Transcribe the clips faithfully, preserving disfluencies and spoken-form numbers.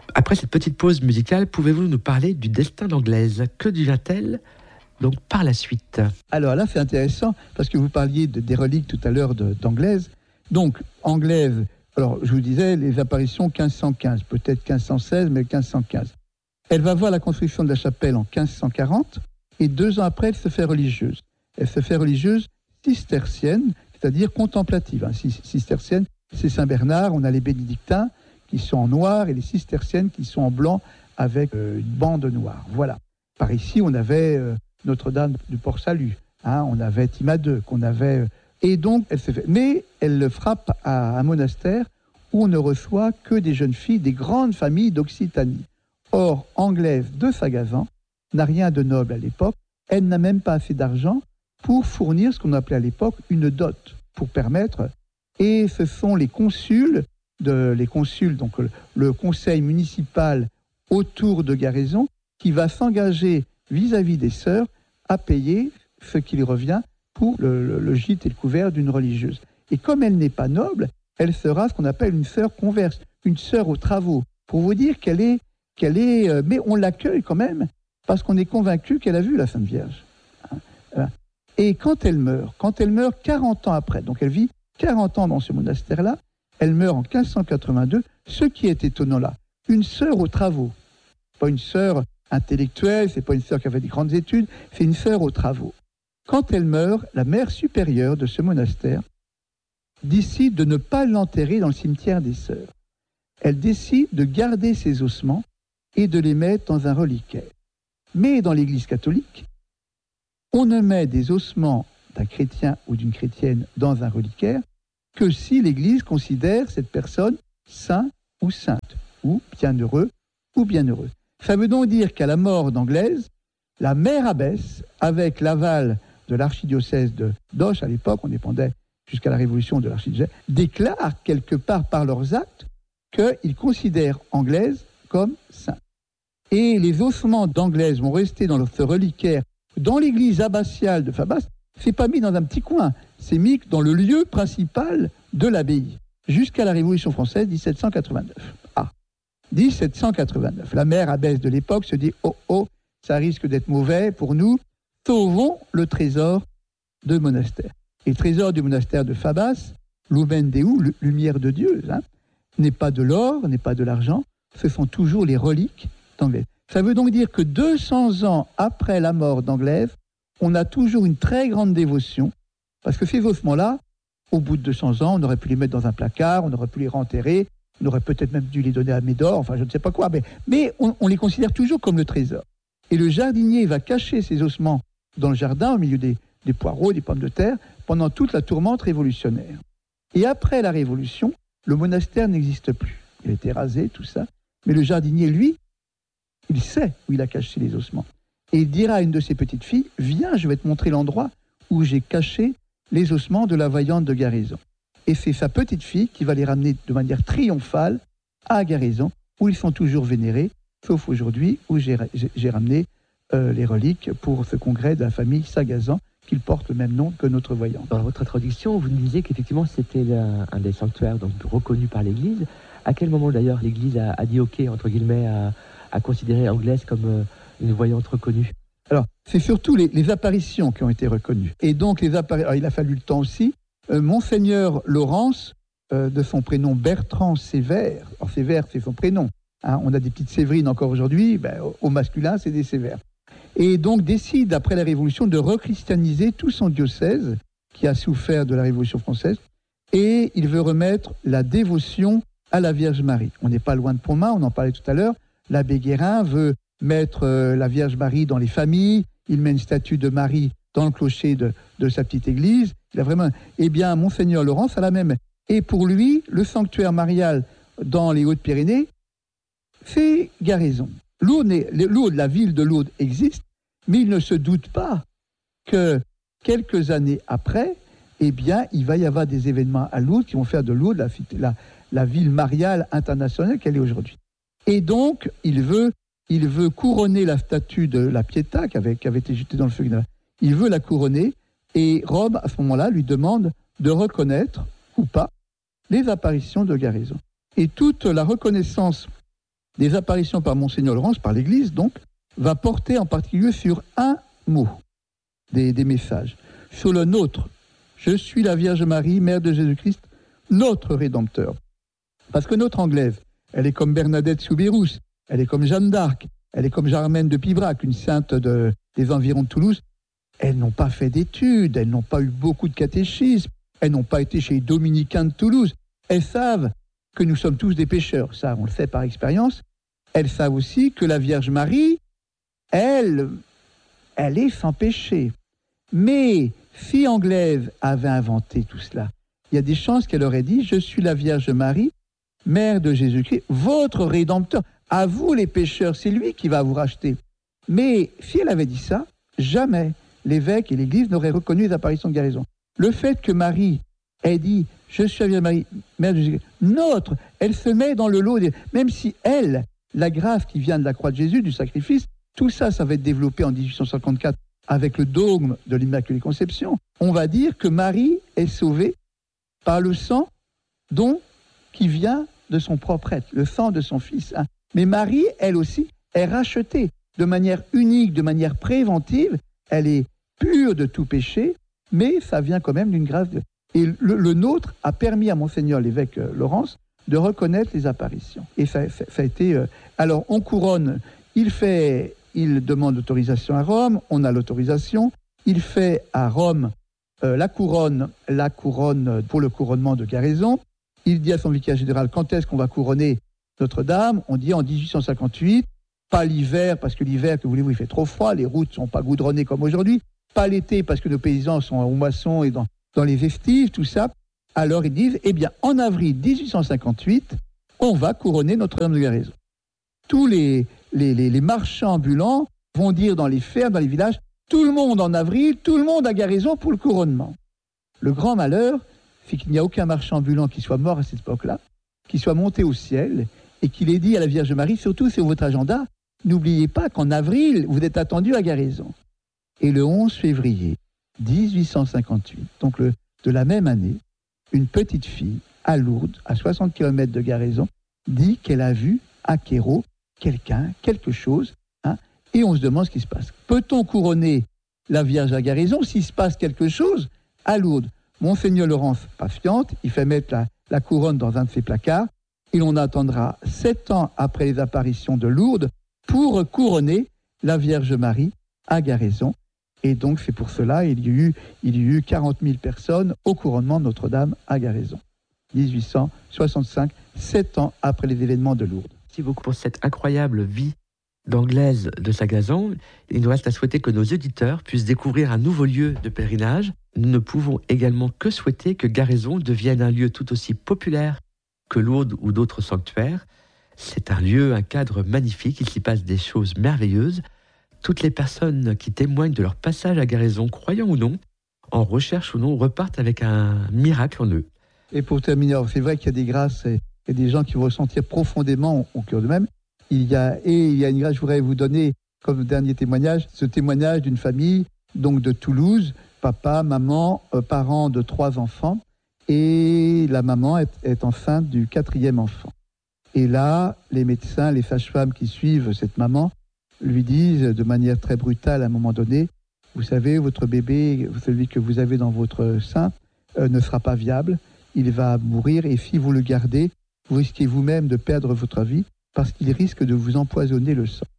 Après cette petite pause musicale, pouvez-vous nous parler du destin d'Anglaise ? Que devient-elle donc par la suite ? Alors là, c'est intéressant parce que vous parliez de, des reliques tout à l'heure de, d'Anglaise. Donc, Anglaise, alors je vous disais, les apparitions quinze cent quinze, peut-être quinze cent seize, mais quinze cent quinze. Elle va voir la construction de la chapelle en quinze cent quarante et deux ans après, elle se fait religieuse. Elle se fait religieuse cistercienne, c'est-à-dire contemplative. Hein. Cistercienne, c'est Saint-Bernard, on a les bénédictins qui sont en noir et les cisterciennes qui sont en blanc avec euh, une bande noire. Voilà. Par ici, on avait euh, Notre-Dame du Port-Salut, hein, on avait Timadeux, qu'on avait... Euh, et donc, elle se fait... Mais elle frappe à un monastère où on ne reçoit que des jeunes filles des grandes familles d'Occitanie. Or, Anglaise de Sagazan n'a rien de noble à l'époque. Elle n'a même pas assez d'argent pour fournir ce qu'on appelait à l'époque une dot, pour permettre... Et ce sont les consuls, de, les consuls, donc le, le conseil municipal autour de Garaison, qui va s'engager vis-à-vis des sœurs à payer ce qui lui revient pour le, le, le gîte et le couvert d'une religieuse. Et comme elle n'est pas noble, elle sera ce qu'on appelle une sœur converse, une sœur aux travaux, pour vous dire qu'elle est, qu'elle est euh, mais on l'accueille quand même, parce qu'on est convaincu qu'elle a vu la Sainte Vierge. Et quand elle meurt, quand elle meurt quarante ans après, donc elle vit quarante ans dans ce monastère-là, elle meurt en quinze cent quatre-vingt-deux, ce qui est étonnant là, une sœur aux travaux, pas une sœur intellectuelle, c'est pas une sœur qui a fait des grandes études, c'est une sœur aux travaux. Quand elle meurt, la mère supérieure de ce monastère décide de ne pas l'enterrer dans le cimetière des sœurs. Elle décide de garder ses ossements et de les mettre dans un reliquaire. Mais dans l'Église catholique, on ne met des ossements d'un chrétien ou d'une chrétienne dans un reliquaire que si l'Église considère cette personne saint ou sainte, ou bienheureux ou bienheureux. Ça veut donc dire qu'à la mort d'Anglaise, la mère abbesse, avec l'aval de l'archidiocèse de d'Auch, à l'époque, on dépendait jusqu'à la Révolution de l'archidiocèse, déclare quelque part par leurs actes qu'ils considèrent Anglaise comme sainte. Et les ossements d'Anglaise vont rester dans ce reliquaire, dans l'église abbatiale de Fabas. C'est pas mis dans un petit coin, c'est mis dans le lieu principal de l'abbaye, jusqu'à la Révolution française dix-sept cent quatre-vingt-neuf. Ah, dix-sept cent quatre-vingt-neuf. La mère abbesse de l'époque se dit « Oh, oh, ça risque d'être mauvais pour nous, sauvons le trésor de monastère ». Et le trésor du monastère de Fabas, Lumen Deu, lumière de Dieu, hein, n'est pas de l'or, n'est pas de l'argent, ce sont toujours les reliques d'Anglaise. Ça veut donc dire que deux cents ans après la mort d'Anglaise, on a toujours une très grande dévotion, parce que ces ossements-là, au bout de deux cents ans, on aurait pu les mettre dans un placard, on aurait pu les renterrer, on aurait peut-être même dû les donner à Médor, enfin je ne sais pas quoi, mais, mais on, on les considère toujours comme le trésor. Et le jardinier va cacher ces ossements dans le jardin, au milieu des, des poireaux, des pommes de terre, pendant toute la tourmente révolutionnaire. Et après la Révolution, le monastère n'existe plus. Il a été rasé, tout ça, mais le jardinier, lui, il sait où il a caché les ossements. Et il dira à une de ses petites filles, « Viens, je vais te montrer l'endroit où j'ai caché les ossements de la voyante de Garaison. » Et c'est sa petite fille qui va les ramener de manière triomphale à Garaison, où ils sont toujours vénérés, sauf aujourd'hui où j'ai, j'ai ramené euh, les reliques pour ce congrès de la famille Sagazan, qui porte le même nom que notre voyante. Dans votre introduction, vous nous disiez qu'effectivement c'était un, un des sanctuaires donc, reconnus par l'Église. À quel moment d'ailleurs l'Église a, a dit « OK » entre guillemets à, à considérer Anglaise comme... Euh, une voyante reconnue? Alors, c'est surtout les, les apparitions qui ont été reconnues. Et donc, les appari- Alors, il a fallu le temps aussi. Euh, Monseigneur Laurence, euh, de son prénom Bertrand Sévère, alors Sévère, c'est son prénom. Hein, on a des petites Séverines encore aujourd'hui, ben, au, au masculin, c'est des Sévères. Et donc, décide, après la Révolution, de rechristianiser tout son diocèse, qui a souffert de la Révolution française, et il veut remettre la dévotion à la Vierge Marie. On n'est pas loin de Pontmain, on en parlait tout à l'heure. L'abbé Guérin veut mettre euh, la Vierge Marie dans les familles, il met une statue de Marie dans le clocher de, de sa petite église. Il a vraiment... Eh bien, Monseigneur Laurence a la même. Et pour lui, le sanctuaire marial dans les Hautes-Pyrénées, c'est Garaison. Lourdes, Lourdes, la ville de Lourdes existe, mais il ne se doute pas que quelques années après, eh bien, il va y avoir des événements à Lourdes qui vont faire de Lourdes la, la, la ville mariale internationale qu'elle est aujourd'hui. Et donc, il veut Il veut couronner la statue de la Pietà qui avait, qui avait été jetée dans le feu. Il veut la couronner et Rome, à ce moment-là, lui demande de reconnaître ou pas les apparitions de Garaison. Et toute la reconnaissance des apparitions par Monseigneur Laurence, par l'Église donc, va porter en particulier sur un mot des, des messages, sur le nôtre. Je suis la Vierge Marie, Mère de Jésus-Christ, notre Rédempteur. Parce que notre Anglaise, elle est comme Bernadette Soubirous, elle est comme Jeanne d'Arc, elle est comme Germaine de Pibrac, une sainte de, des environs de Toulouse. Elles n'ont pas fait d'études, elles n'ont pas eu beaucoup de catéchisme, elles n'ont pas été chez les dominicains de Toulouse. Elles savent que nous sommes tous des pécheurs, ça on le sait par expérience. Elles savent aussi que la Vierge Marie, elle, elle est sans péché. Mais si Anglaise avait inventé tout cela, il y a des chances qu'elle aurait dit « Je suis la Vierge Marie, Mère de Jésus-Christ, votre Rédempteur. À vous les pécheurs, c'est lui qui va vous racheter. » Mais si elle avait dit ça, jamais l'évêque et l'Église n'auraient reconnu les apparitions de guérison. Le fait que Marie ait dit « Je suis la Vierge Marie, Mère de Jésus-Christ », notre, elle se met dans le lot, des... même si elle, la grâce qui vient de la croix de Jésus, du sacrifice, tout ça, ça va être développé en dix-huit cent cinquante-quatre avec le dogme de l'Immaculée Conception. On va dire que Marie est sauvée par le sang dont qui vient de son propre être, le sang de son Fils. Hein. Mais Marie, elle aussi, est rachetée de manière unique, de manière préventive. Elle est pure de tout péché, mais ça vient quand même d'une grâce de... Et le, le nôtre a permis à Monseigneur l'évêque euh, Laurence de reconnaître les apparitions. Et ça, ça, ça a été... Euh... Alors, on couronne, il fait... Il demande l'autorisation à Rome, on a l'autorisation. Il fait à Rome euh, la couronne, la couronne pour le couronnement de Garaison. Il dit à son vicaire général quand est-ce qu'on va couronner Notre-Dame. On dit en dix-huit cent cinquante-huit, pas l'hiver, parce que l'hiver, que voulez-vous, il fait trop froid, les routes ne sont pas goudronnées comme aujourd'hui, pas l'été, parce que nos paysans sont aux moissons et dans, dans les vestiges, tout ça. Alors ils disent, eh bien, en avril dix-huit cent cinquante-huit, on va couronner Notre-Dame de Garaison. Tous les, les, les, les marchands ambulants vont dire dans les fermes, dans les villages, tout le monde en avril, tout le monde à Garaison pour le couronnement. Le grand malheur, c'est qu'il n'y a aucun marchand ambulant qui soit mort à cette époque-là, qui soit monté au ciel et qu'il ait dit à la Vierge Marie, surtout sur votre agenda, n'oubliez pas qu'en avril, vous êtes attendu à Garaison. Et le onze février dix-huit cent cinquante-huit, donc le, de la même année, une petite fille à Lourdes, à soixante kilomètres de Garaison, dit qu'elle a vu à Quérault quelqu'un, quelque chose, hein, et on se demande ce qui se passe. Peut-on couronner la Vierge à Garaison s'il se passe quelque chose à Lourdes? Monseigneur Laurence patiente, il fait mettre la, la couronne dans un de ses placards, et l'on attendra sept ans après les apparitions de Lourdes pour couronner la Vierge Marie à Garaison. Et donc c'est pour cela qu'il y a eu, il y a eu quarante mille personnes au couronnement de Notre-Dame à Garaison. dix-huit cent soixante-cinq, sept ans après les événements de Lourdes. Merci beaucoup pour cette incroyable vie d'Anglaise de Sagazon. Il nous reste à souhaiter que nos auditeurs puissent découvrir un nouveau lieu de pèlerinage. Nous ne pouvons également que souhaiter que Garaison devienne un lieu tout aussi populaire que Lourdes ou d'autres sanctuaires. C'est un lieu, un cadre magnifique, il s'y passe des choses merveilleuses. Toutes les personnes qui témoignent de leur passage à Garaison, croyant ou non, en recherche ou non, repartent avec un miracle en eux. Et pour terminer, c'est vrai qu'il y a des grâces et, et des gens qui vont ressentir profondément au cœur d'eux-mêmes. Il y a, et il y a une grâce, je voudrais vous donner comme dernier témoignage, ce témoignage d'une famille donc de Toulouse, papa, maman, euh, parents de trois enfants, et la maman est, est enceinte du quatrième enfant. Et là, les médecins, les sages-femmes qui suivent cette maman lui disent de manière très brutale à un moment donné, vous savez, votre bébé, celui que vous avez dans votre sein, euh, ne sera pas viable, il va mourir, et si vous le gardez, vous risquez vous-même de perdre votre vie, parce qu'il risque de vous empoisonner le sang.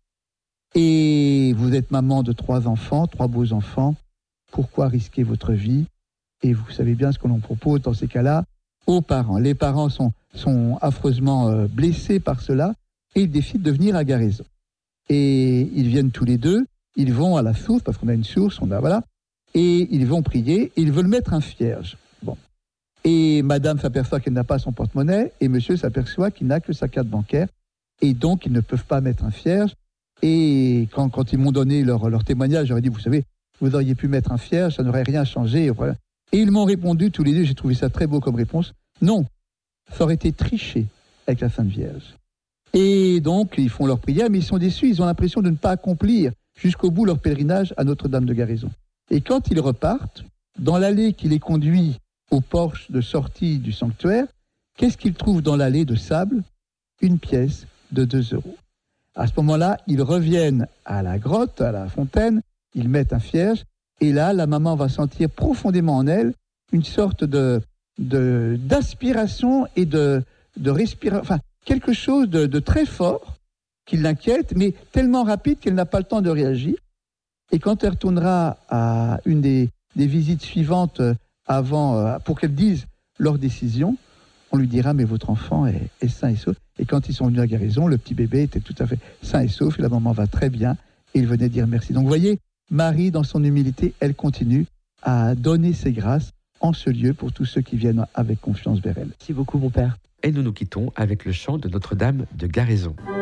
Et vous êtes maman de trois enfants, trois beaux enfants, pourquoi risquer votre vie? Et vous savez bien ce que l'on propose dans ces cas-là aux parents. Les parents sont, sont affreusement euh, blessés par cela, et ils décident de venir à Garaison. Et ils viennent tous les deux, ils vont à la source, parce qu'on a une source, on a, voilà, et ils vont prier, et ils veulent mettre un cierge. Bon. Et madame s'aperçoit qu'elle n'a pas son porte-monnaie, et monsieur s'aperçoit qu'il n'a que sa carte bancaire, et donc ils ne peuvent pas mettre un cierge. Et quand, quand ils m'ont donné leur, leur témoignage, j'aurais dit, vous savez, vous auriez pu mettre un cierge, ça n'aurait rien changé. Et ils m'ont répondu, tous les deux, j'ai trouvé ça très beau comme réponse, non, ça aurait été triché avec la Sainte Vierge. Et donc, ils font leur prière, mais ils sont déçus, ils ont l'impression de ne pas accomplir jusqu'au bout leur pèlerinage à Notre-Dame de Garaison. Et quand ils repartent, dans l'allée qui les conduit au porche de sortie du sanctuaire, qu'est-ce qu'ils trouvent dans l'allée de sable? Une pièce de deux euros. À ce moment-là, ils reviennent à la grotte, à la fontaine, ils mettent un cierge, et là, la maman va sentir profondément en elle une sorte de, de, d'aspiration et de, de respiration, enfin, quelque chose de, de très fort qui l'inquiète, mais tellement rapide qu'elle n'a pas le temps de réagir. Et quand elle retournera à une des, des visites suivantes avant, euh, pour qu'elle dise leur décision, on lui dira, mais votre enfant est, est sain et sauf. Et quand ils sont venus à guérison, le petit bébé était tout à fait sain et sauf, et la maman va très bien, et il venait dire merci. Donc vous voyez, Marie, dans son humilité, elle continue à donner ses grâces en ce lieu pour tous ceux qui viennent avec confiance vers elle. Merci beaucoup, mon père. Et nous nous quittons avec le chant de Notre-Dame de Garaison.